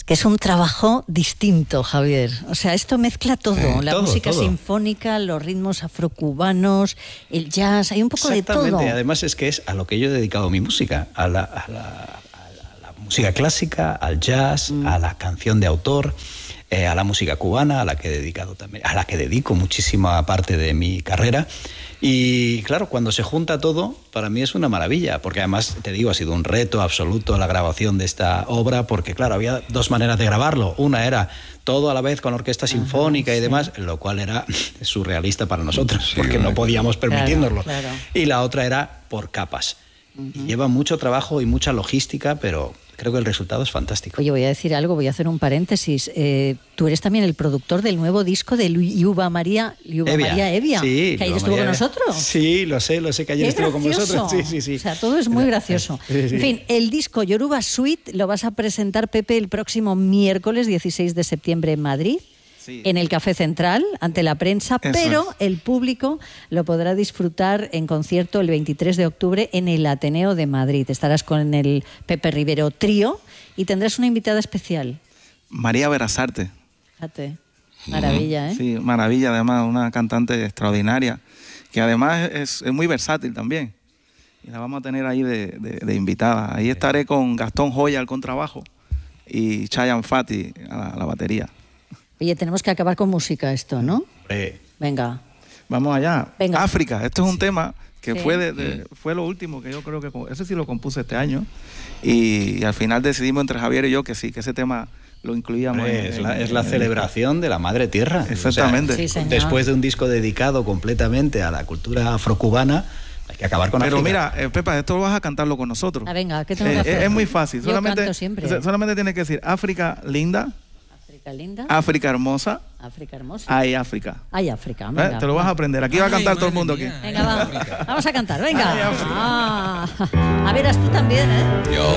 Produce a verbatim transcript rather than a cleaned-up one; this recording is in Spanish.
que es un trabajo distinto, Javier. O sea, esto mezcla todo, eh, la todo, música todo. sinfónica, los ritmos afrocubanos, el jazz, hay un poco de todo. Exactamente, además es que es a lo que yo he dedicado mi música, a la, a la, a la música clásica, al jazz, mm. a la canción de autor, eh, a la música cubana, a la que he dedicado también, a la que dedico muchísima parte de mi carrera. Y claro, cuando se junta todo, para mí es una maravilla, porque además, te digo, ha sido un reto absoluto la grabación de esta obra, porque claro, había dos maneras de grabarlo. Una era todo a la vez con orquesta sinfónica, ajá, y demás, sí. lo cual era surrealista para nosotros, sí, porque no podíamos permitirnoslo. Claro, claro. Y la otra era por capas. Uh-huh. Y lleva mucho trabajo y mucha logística, pero creo que el resultado es fantástico. Oye, voy a decir algo, voy a hacer un paréntesis. Eh, tú eres también el productor del nuevo disco de Yuba María, Yuba Evia. María Evia, sí, que ayer estuvo María... con nosotros. Sí, lo sé, lo sé, que ayer Qué estuvo gracioso. con vosotros. Sí, sí, sí. O sea, todo es muy gracioso. Sí, sí. En fin, el disco Yoruba Suite lo vas a presentar, Pepe, el próximo miércoles dieciséis de septiembre en Madrid. Sí. En el Café Central, ante la prensa, Eso pero es. El público lo podrá disfrutar en concierto el veintitrés de octubre en el Ateneo de Madrid. Estarás con el Pepe Rivero Trío y tendrás una invitada especial. María Berazarte. Fíjate, maravilla, ¿eh? Sí, maravilla, además, una cantante extraordinaria, que además es, es muy versátil también. Y la vamos a tener ahí de, de, de invitada. Ahí estaré con Gastón Joya al contrabajo y Chayanne Fati a la, a la batería. Oye, tenemos que acabar con música esto, ¿no? Eh. Venga. Vamos allá. Venga. África, esto es un sí. tema que sí. fue, de, de, fue lo último que yo creo que... Ese sí lo compuse este año. Y, y al final decidimos entre Javier y yo que sí, que ese tema lo incluíamos. Eh, en, es la, en, es la en celebración el... de la Madre Tierra. Exactamente. O sea, sí, señor. Después de un disco dedicado completamente a la cultura afrocubana, hay que acabar con Pero África. mira, eh, Pepa, esto lo vas a cantarlo con nosotros. Ah, venga, ¿qué tengo eh, que hacer? Es muy fácil. Yo solamente, canto siempre. Solamente tienes que decir África linda. África linda. África hermosa. África hermosa. Ay, África. Ay, África. Venga, ¿Eh? Te lo vas a aprender. Aquí va a cantar Ay, todo el mundo aquí. Venga, va. Vamos a cantar, venga. Ay, ah, a ver, tú también, ¿eh? Yo